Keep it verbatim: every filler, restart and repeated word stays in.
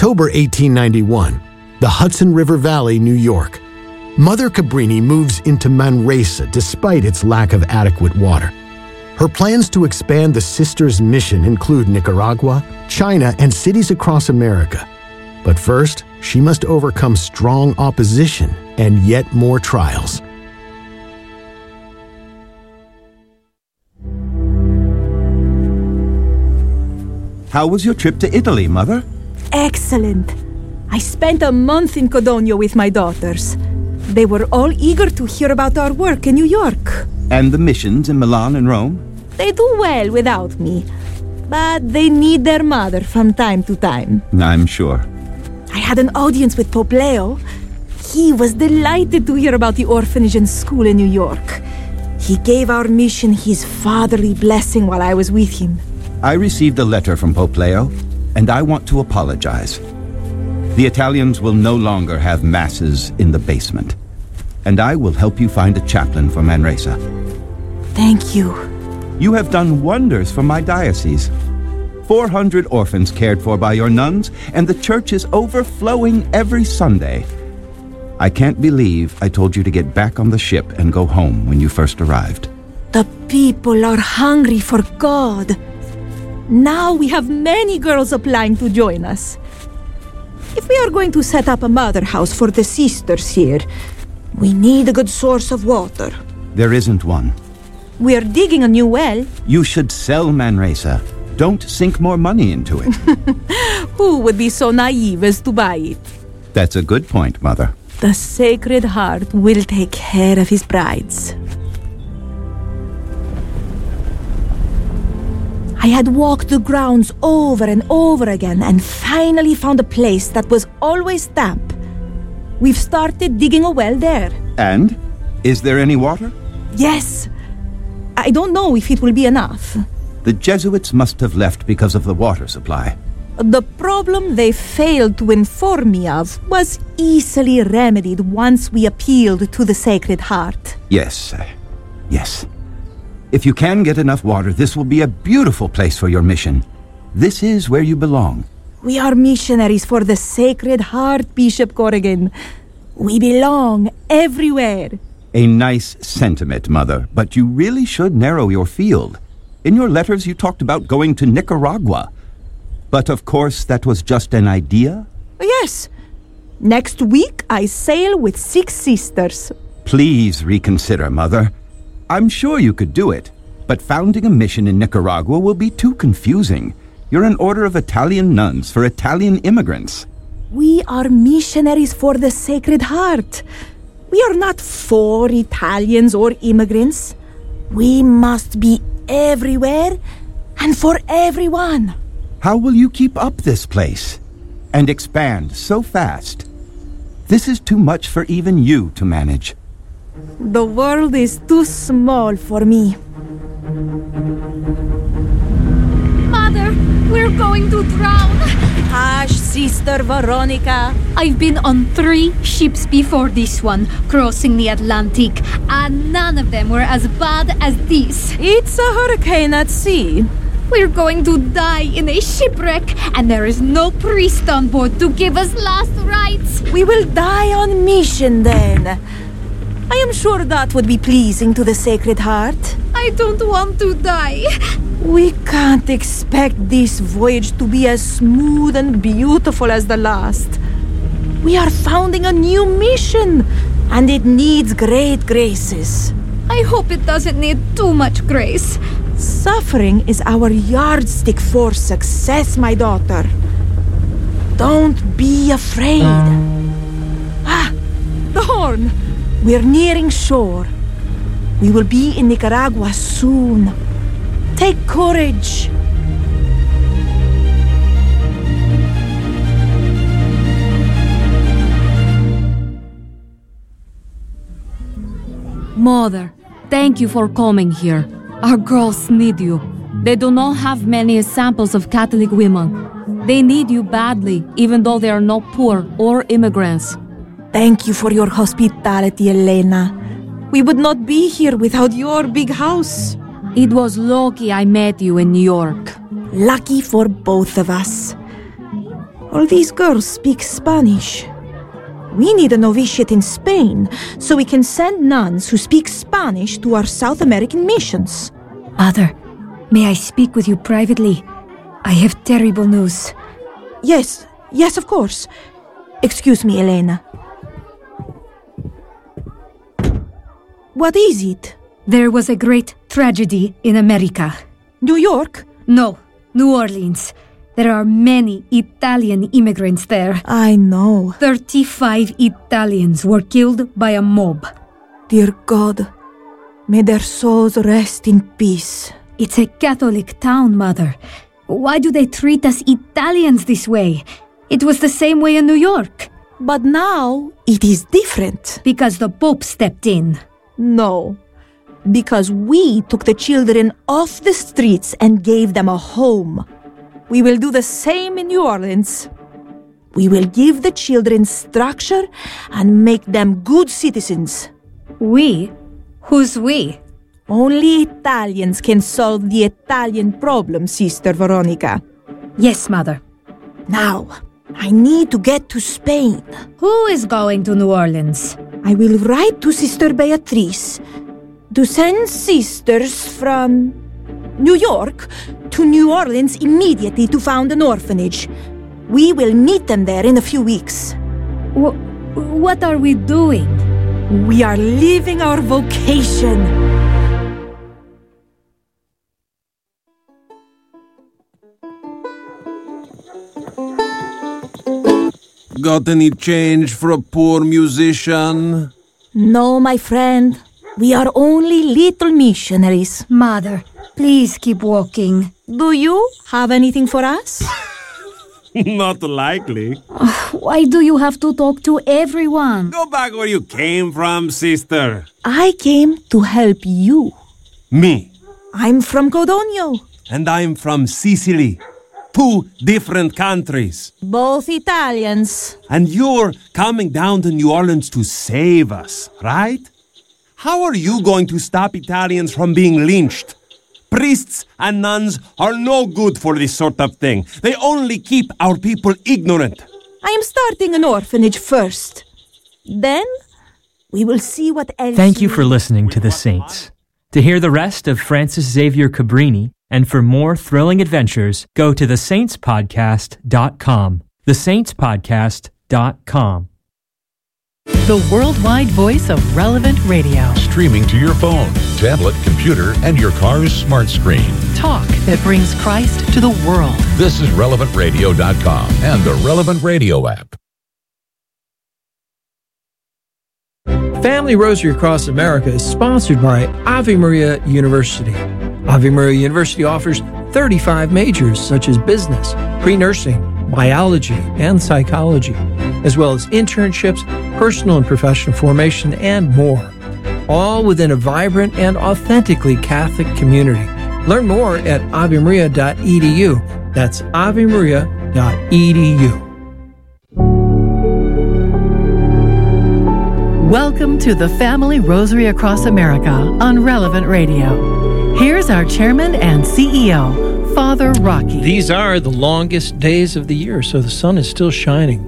October eighteen ninety-one, the Hudson River Valley, New York. Mother Cabrini moves into Manresa despite its lack of adequate water. Her plans to expand the sisters' mission include Nicaragua, China, and cities across America. But first, she must overcome strong opposition and yet more trials. How was your trip to Italy, Mother? Excellent. I spent a month in Codogno with my daughters. They were all eager to hear about our work in New York. And the missions in Milan and Rome? They do well without me, but they need their mother from time to time. I'm sure. I had an audience with Pope Leo. He was delighted to hear about the orphanage and school in New York. He gave our mission his fatherly blessing while I was with him. I received a letter from Pope Leo, and I want to apologize. The Italians will no longer have masses in the basement, and I will help you find a chaplain for Manresa. Thank you. You have done wonders for my diocese. four hundred orphans cared for by your nuns, and the church is overflowing every Sunday. I can't believe I told you to get back on the ship and go home when you first arrived. The people are hungry for God. Now we have many girls applying to join us. If we are going to set up a mother house for the sisters here, we need a good source of water. There isn't one. We are digging a new well. You should sell Manresa. Don't sink more money into it. Who would be so naive as to buy it? That's a good point, Mother. The Sacred Heart will take care of his brides. I had walked the grounds over and over again and finally found a place that was always damp. We've started digging a well there. And? Is there any water? Yes. I don't know if it will be enough. The Jesuits must have left because of the water supply. The problem they failed to inform me of was easily remedied once we appealed to the Sacred Heart. Yes, uh, yes. If you can get enough water, this will be a beautiful place for your mission. This is where you belong. We are missionaries for the Sacred Heart, Bishop Corrigan. We belong everywhere. A nice sentiment, Mother, but you really should narrow your field. In your letters, you talked about going to Nicaragua. But of course, that was just an idea? Yes. Next week, I sail with six sisters. Please reconsider, Mother. I'm sure you could do it, but founding a mission in Nicaragua will be too confusing. You're an order of Italian nuns for Italian immigrants. We are missionaries for the Sacred Heart. We are not for Italians or immigrants. We must be everywhere and for everyone. How will you keep up this place and expand so fast? This is too much for even you to manage. The world is too small for me. Mother, we're going to drown. Hush, Sister Veronica. I've been on three ships before this one, crossing the Atlantic, and none of them were as bad as this. It's a hurricane at sea. We're going to die in a shipwreck, and there is no priest on board to give us last rites. We will die on mission then. I am sure that would be pleasing to the Sacred Heart. I don't want to die. We can't expect this voyage to be as smooth and beautiful as the last. We are founding a new mission, and it needs great graces. I hope it doesn't need too much grace. Suffering is our yardstick for success, my daughter. Don't be afraid. Ah, the horn! We're nearing shore. We will be in Nicaragua soon. Take courage. Mother, thank you for coming here. Our girls need you. They do not have many examples of Catholic women. They need you badly, even though they are not poor or immigrants. Thank you for your hospitality, Elena. We would not be here without your big house. It was lucky I met you in New York. Lucky for both of us. All these girls speak Spanish. We need a novitiate in Spain so we can send nuns who speak Spanish to our South American missions. Mother, may I speak with you privately? I have terrible news. Yes, yes, of course. Excuse me, Elena. What is it? There was a great tragedy in America. New York? No, New Orleans. There are many Italian immigrants there. I know. thirty-five Italians were killed by a mob. Dear God, may their souls rest in peace. It's a Catholic town, Mother. Why do they treat us Italians this way? It was the same way in New York. But now it is different. Because the Pope stepped in. No. Because we took the children off the streets and gave them a home. We will do the same in New Orleans. We will give the children structure and make them good citizens. We? Who's we? Only Italians can solve the Italian problem, Sister Veronica. Yes, Mother. Now, I need to get to Spain. Who is going to New Orleans? I will write to Sister Beatrice to send sisters from New York to New Orleans immediately to found an orphanage. We will meet them there in a few weeks. Wh- what are we doing? We are living our vocation. Got any change for a poor musician? No, my friend. We are only little missionaries. Mother, please keep walking. Do you have anything for us? Not likely. Why do you have to talk to everyone? Go back where you came from, sister. I came to help you. Me. I'm from Codogno. And I'm from Sicily. Two different countries. Both Italians. And you're coming down to New Orleans to save us, right? How are you going to stop Italians from being lynched? Priests and nuns are no good for this sort of thing. They only keep our people ignorant. I am starting an orphanage first. Then, we will see what else... Thank you for listening to The Saints. To hear the rest of Francis Xavier Cabrini, and for more thrilling adventures, go to the saints podcast dot com. the saints podcast dot com. The worldwide voice of Relevant Radio. Streaming to your phone, tablet, computer, and your car's smart screen. Talk that brings Christ to the world. This is relevant radio dot com and the Relevant Radio app. Family Rosary Across America is sponsored by Ave Maria University. Ave Maria University offers thirty-five majors such as business, pre-nursing, biology, and psychology, as well as internships, personal and professional formation, and more. All within a vibrant and authentically Catholic community. Learn more at ave maria dot e d u. That's ave maria dot e d u. Welcome to the Family Rosary Across America on Relevant Radio. Here's our chairman and C E O, Father Rocky. These are the longest days of the year, so the sun is still shining.